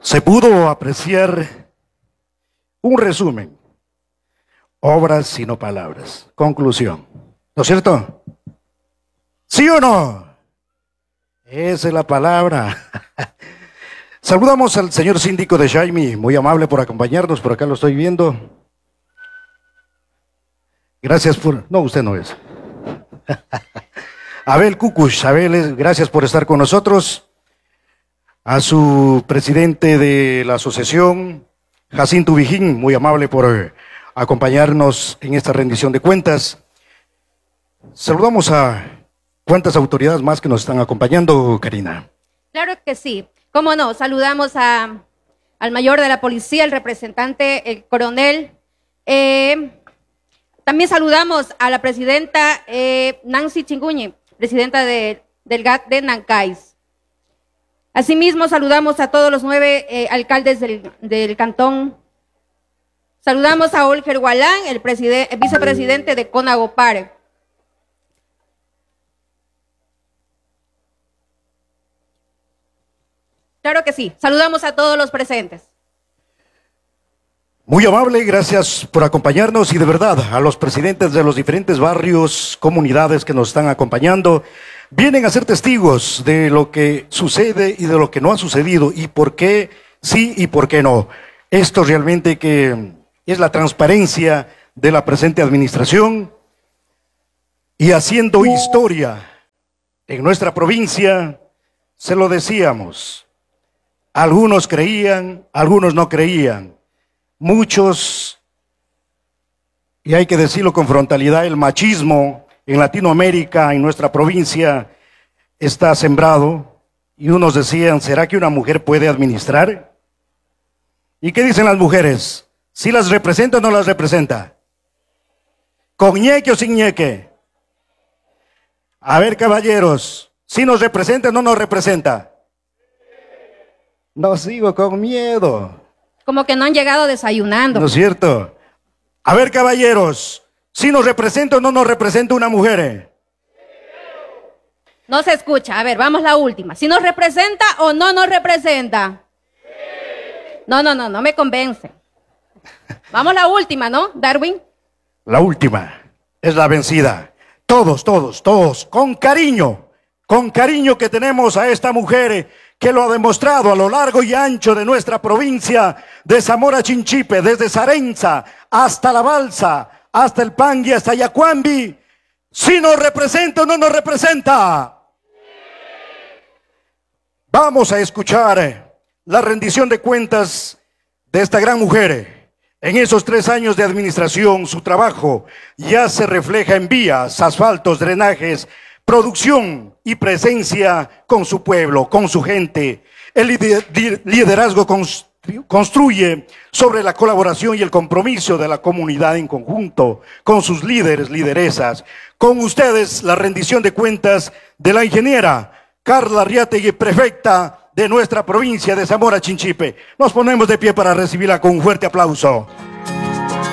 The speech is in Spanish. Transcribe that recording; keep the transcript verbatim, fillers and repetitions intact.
se pudo apreciar un resumen, obras sino palabras, conclusión, ¿no es cierto? ¿Sí o no? Esa es la palabra. Saludamos al señor síndico de Jaime, muy amable por acompañarnos, por acá lo estoy viendo. Gracias por... No, usted no es. Abel Cucush, Abel, gracias por estar con nosotros. A su presidente de la asociación, Jacinto Vijín, muy amable por acompañarnos en esta rendición de cuentas. Saludamos a cuántas autoridades más que nos están acompañando, Karina. Claro que sí, cómo no, saludamos a, al mayor de la policía, el representante, el coronel. Eh, también saludamos a la presidenta eh, Nancy Chinguñi, presidenta de, del G A T de Nancais. Asimismo, saludamos a todos los nueve eh, alcaldes del, del cantón. Saludamos a Olger Gualán, el, el vicepresidente de Conagopar. Claro que sí, saludamos a todos los presentes. Muy amable, gracias por acompañarnos y de verdad a los presidentes de los diferentes barrios, comunidades que nos están acompañando, vienen a ser testigos de lo que sucede y de lo que no ha sucedido y por qué sí y por qué no. Esto realmente que es la transparencia de la presente administración y haciendo historia en nuestra provincia, se lo decíamos, algunos creían, algunos no creían. Muchos, y hay que decirlo con frontalidad, el machismo en Latinoamérica, en nuestra provincia, está sembrado. Y unos decían, ¿será que una mujer puede administrar? ¿Y qué dicen las mujeres? ¿Si las representa o no las representa? ¿Con ñeque o sin ñeque? A ver, caballeros, ¿si nos representa o no nos representa? No sigo con miedo. Como que no han llegado desayunando. ¿No es cierto? A ver, caballeros, ¿si nos representa o no nos representa una mujer? No se escucha. A ver, vamos la última. ¿Si nos representa o no nos representa? No, no, no, no me convence. Vamos la última, ¿no, Darwin? La última es la vencida. Todos, todos, todos, con cariño, con cariño que tenemos a esta mujer que lo ha demostrado a lo largo y ancho de nuestra provincia, de Zamora Chinchipe, desde Sarenza hasta La Balsa, hasta El Pangui, hasta Yacuambi. ¿Si nos representa o no nos representa? Vamos a escuchar la rendición de cuentas de esta gran mujer. En esos tres años de administración, su trabajo ya se refleja en vías, asfaltos, drenajes, producción y presencia con su pueblo, con su gente. El liderazgo construye sobre la colaboración y el compromiso de la comunidad en conjunto, con sus líderes, lideresas. Con ustedes, la rendición de cuentas de la ingeniera Carla Arriategui, prefecta de nuestra provincia de Zamora Chinchipe. Nos ponemos de pie para recibirla con un fuerte aplauso.